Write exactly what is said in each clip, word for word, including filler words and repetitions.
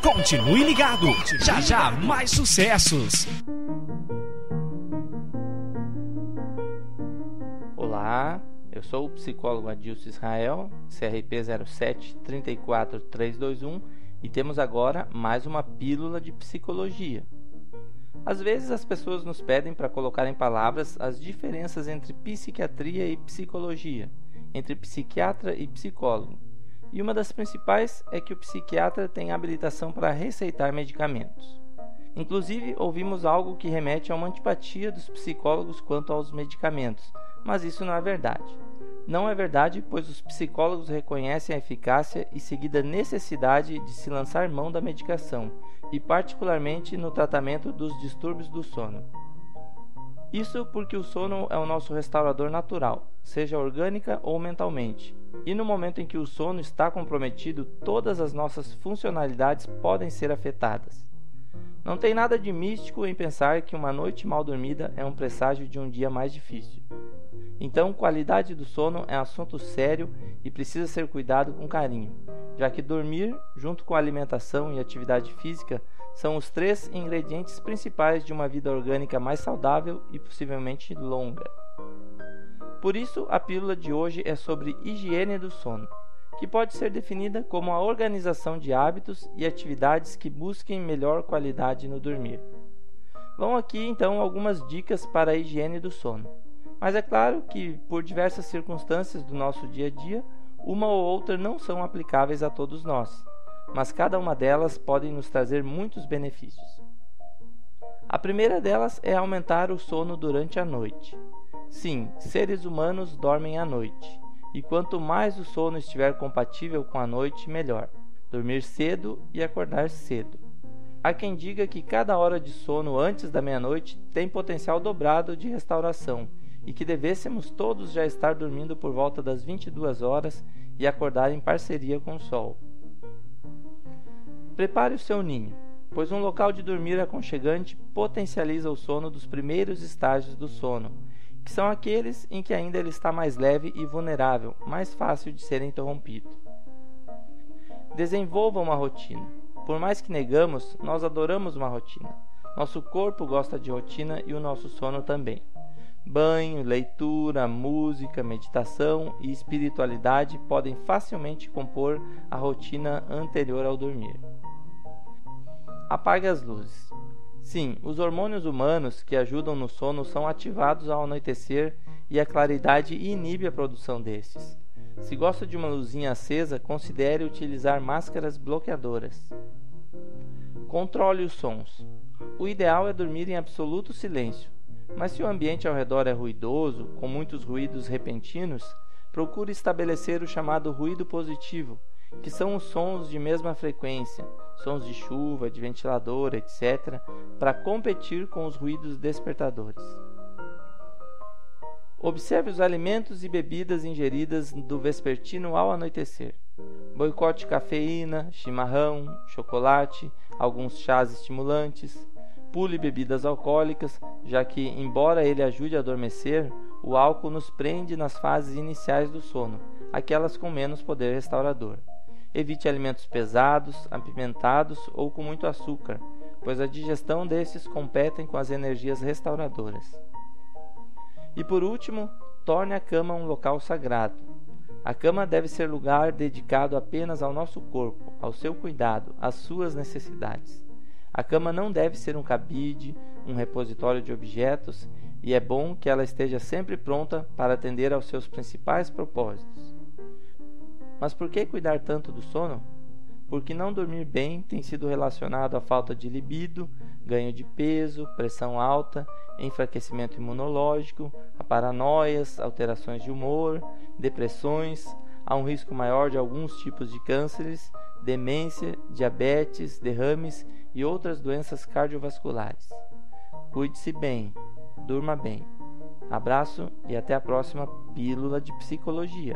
Continue ligado, já já mais sucessos. Olá, eu sou o psicólogo Adilson Israel, C R P zero sete três quatro três dois um, e temos agora mais uma pílula de psicologia. Às vezes as pessoas nos pedem para colocar em palavras as diferenças entre psiquiatria e psicologia, entre psiquiatra e psicólogo. E uma das principais é que o psiquiatra tem habilitação para receitar medicamentos. Inclusive, ouvimos algo que remete a uma antipatia dos psicólogos quanto aos medicamentos, mas isso não é verdade. Não é verdade, pois os psicólogos reconhecem a eficácia e seguida necessidade de se lançar mão da medicação, e particularmente no tratamento dos distúrbios do sono. Isso porque o sono é o nosso restaurador natural, seja orgânica ou mentalmente. E no momento em que o sono está comprometido, todas as nossas funcionalidades podem ser afetadas. Não tem nada de místico em pensar que uma noite mal dormida é um presságio de um dia mais difícil. Então, qualidade do sono é assunto sério e precisa ser cuidado com carinho, já que dormir, junto com alimentação e atividade física, são os três ingredientes principais de uma vida orgânica mais saudável e possivelmente longa. Por isso, a pílula de hoje é sobre higiene do sono, que pode ser definida como a organização de hábitos e atividades que busquem melhor qualidade no dormir. Vão aqui então algumas dicas para a higiene do sono. Mas é claro que, por diversas circunstâncias do nosso dia a dia, uma ou outra não são aplicáveis a todos nós, mas cada uma delas pode nos trazer muitos benefícios. A primeira delas é aumentar o sono durante a noite. Sim, seres humanos dormem à noite, e quanto mais o sono estiver compatível com a noite, melhor. Dormir cedo e acordar cedo. Há quem diga que cada hora de sono antes da meia-noite tem potencial dobrado de restauração, e que devêssemos todos já estar dormindo por volta das vinte e duas horas e acordar em parceria com o sol. Prepare o seu ninho, pois um local de dormir aconchegante potencializa o sono dos primeiros estágios do sono, que são aqueles em que ainda ele está mais leve e vulnerável, mais fácil de ser interrompido. Desenvolva uma rotina. Por mais que negamos, nós adoramos uma rotina. Nosso corpo gosta de rotina e o nosso sono também. Banho, leitura, música, meditação e espiritualidade podem facilmente compor a rotina anterior ao dormir. Apague as luzes. Sim, os hormônios humanos que ajudam no sono são ativados ao anoitecer e a claridade inibe a produção destes. Se gosta de uma luzinha acesa, considere utilizar máscaras bloqueadoras. Controle os sons. O ideal é dormir em absoluto silêncio. Mas se o ambiente ao redor é ruidoso, com muitos ruídos repentinos, procure estabelecer o chamado ruído positivo, que são os sons de mesma frequência, sons de chuva, de ventilador, etcétera, para competir com os ruídos despertadores. Observe os alimentos e bebidas ingeridas do vespertino ao anoitecer. Boicote cafeína, chimarrão, chocolate, alguns chás estimulantes. Pule bebidas alcoólicas, já que, embora ele ajude a adormecer, o álcool nos prende nas fases iniciais do sono, aquelas com menos poder restaurador. Evite alimentos pesados, apimentados ou com muito açúcar, pois a digestão desses competem com as energias restauradoras. E por último, torne a cama um local sagrado. A cama deve ser lugar dedicado apenas ao nosso corpo, ao seu cuidado, às suas necessidades. A cama não deve ser um cabide, um repositório de objetos, e é bom que ela esteja sempre pronta para atender aos seus principais propósitos. Mas por que cuidar tanto do sono? Porque não dormir bem tem sido relacionado à falta de libido, ganho de peso, pressão alta, enfraquecimento imunológico, a paranoias, alterações de humor, depressões, a um risco maior de alguns tipos de cânceres, demência, diabetes, derrames e outras doenças cardiovasculares. Cuide-se bem, durma bem. Abraço e até a próxima Pílula de Psicologia.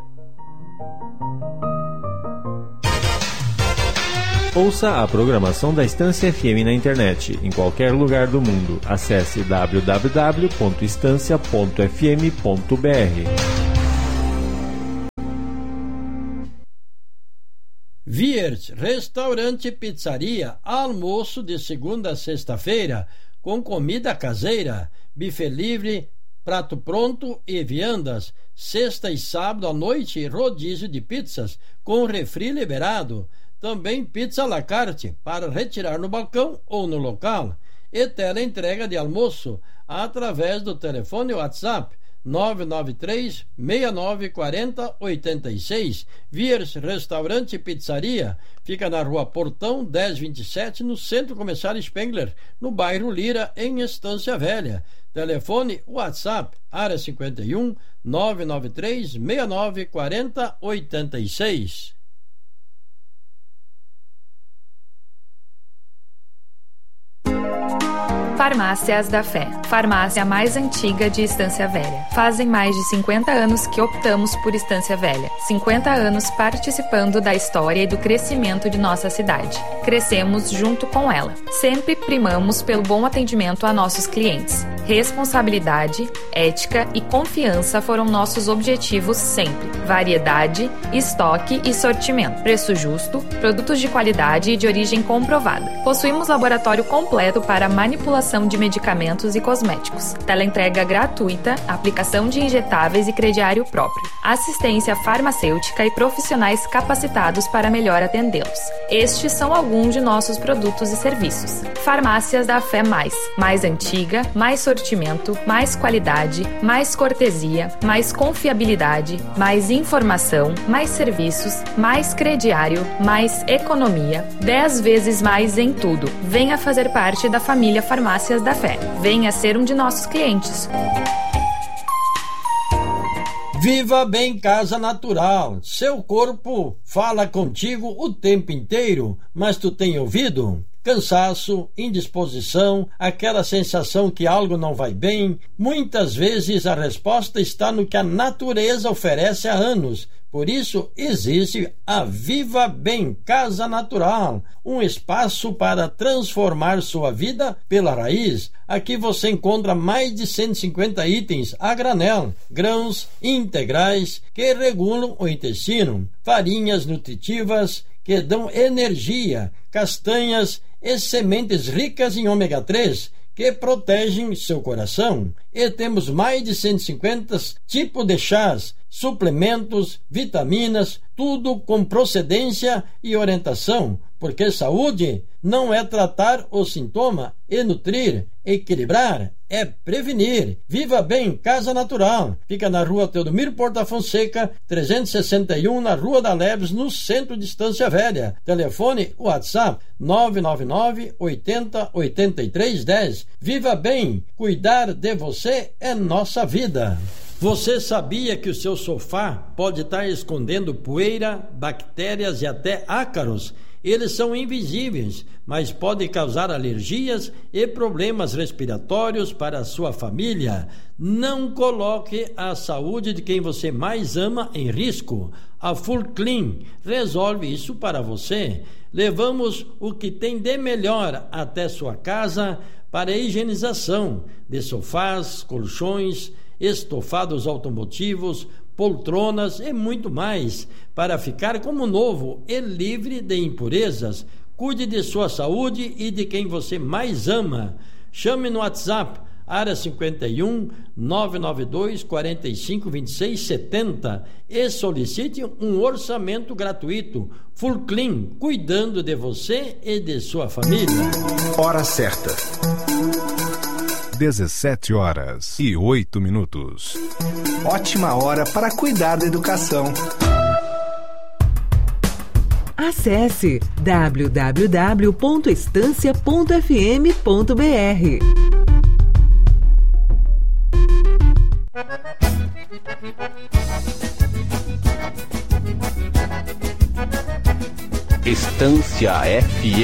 Ouça a programação da Estância F M na internet, em qualquer lugar do mundo. Acesse w w w ponto estância ponto f m ponto b r. Вертер. Restaurante e Pizzaria, almoço de segunda a sexta-feira, com comida caseira, buffet livre, prato pronto e viandas. Sexta e sábado à noite, rodízio de pizzas, com refri liberado. Também pizza à la carte, para retirar no balcão ou no local. E teleentrega de almoço, através do telefone WhatsApp nove nove três, seis nove quatro zero, oito seis. Viers Restaurante e Pizzaria fica na Rua Portão dez vinte e sete, no Centro Comercial Spengler, no bairro Lira, em Estância Velha. Telefone WhatsApp área cinquenta e um, nove nove três, seis nove quatro zero, oito seis. Farmácias da Fé, farmácia mais antiga de Estância Velha. Fazem mais de cinquenta anos que optamos por Estância Velha. cinquenta anos participando da história e do crescimento de nossa cidade. Crescemos junto com ela. Sempre primamos pelo bom atendimento a nossos clientes. Responsabilidade, ética e confiança foram nossos objetivos sempre. Variedade, estoque e sortimento. Preço justo, produtos de qualidade e de origem comprovada. Possuímos laboratório completo para manipulação de medicamentos e cosméticos. Teleentrega gratuita, aplicação de injetáveis e crediário próprio. Assistência farmacêutica e profissionais capacitados para melhor atendê-los. Estes são alguns de nossos produtos e serviços. Farmácias da Fé Mais. Mais antiga, mais sortimento, mais qualidade, mais cortesia, mais confiabilidade, mais informação, mais serviços, mais crediário, mais economia. Dez vezes mais em tudo. Venha fazer parte da família Farmácias da Fé. Venha ser um de nossos clientes. Viva Bem Casa Natural. Seu corpo fala contigo o tempo inteiro, mas tu tem ouvido? Cansaço, indisposição, aquela sensação que algo não vai bem. Muitas vezes a resposta está no que a natureza oferece há anos. Por isso existe a Viva Bem Casa Natural, um espaço para transformar sua vida pela raiz. Aqui você encontra mais de cento e cinquenta itens a granel, grãos integrais que regulam o intestino, farinhas nutritivas que dão energia, castanhas e sementes ricas em ômega três que protegem seu coração. E temos mais de cento e cinquenta tipos de chás, suplementos, vitaminas, tudo com procedência e orientação, porque saúde não é tratar o sintoma e nutrir, equilibrar, é prevenir. Viva Bem Casa Natural. Fica na Rua Teodomiro Porta Fonseca, trezentos e sessenta e um, na Rua da Leves, no centro de Estância Velha. Telefone WhatsApp nove nove nove, oitenta, oitenta e três, dez. Viva Bem, cuidar de você é nossa vida. Você sabia que o seu sofá pode estar escondendo poeira, bactérias e até ácaros? Eles são invisíveis, mas podem causar alergias e problemas respiratórios para a sua família. Não coloque a saúde de quem você mais ama em risco. A Full Clean resolve isso para você. Levamos o que tem de melhor até sua casa para a higienização de sofás, colchões, estofados automotivos, poltronas e muito mais, para ficar como novo e livre de impurezas. Cuide de sua saúde e de quem você mais ama. Chame no WhatsApp, área cinquenta e um, nove nove dois, quarenta e cinco, vinte e seis, setenta e solicite um orçamento gratuito. Full Clean, cuidando de você e de sua família. Hora certa. dezessete horas e oito minutos. Ótima hora para cuidar da educação. Acesse w w w ponto estância ponto f m ponto b r. Estância F M.